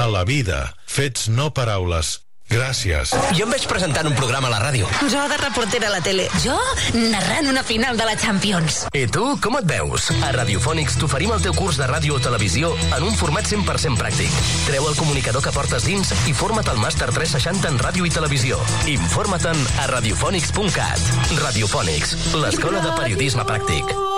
la vida. Fets, no paraules. Gràcies. Jo em veig presentant un programa a la ràdio. Jo de reportera a la tele. Jo narrant una final de la Champions. I tu, com et veus? A Radiofònics t'oferim el teu curs de ràdio o televisió en un format 100% pràctic. Treu el comunicador que portes dins i forma't al màster 360 en ràdio i televisió. Informa-te'n a radiofònics.cat. Radiofònics, l'escola de periodisme pràctic.